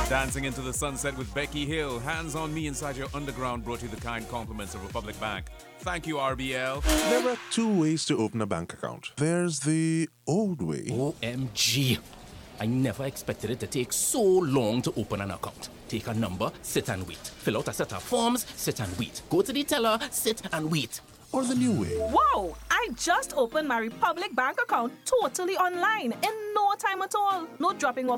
Dancing into the sunset with Becky Hill. Hands on me inside your underground brought you the kind compliments of Republic Bank. Thank you, RBL. There are two ways to open a bank account. There's the old way. OMG. I never expected it to take so long to open an account. Take a number, sit and wait. Fill out a set of forms, sit and wait. Go to the teller, sit and wait. Or the new way. Wow! I just opened my Republic Bank account totally online in no time at all. No dropping off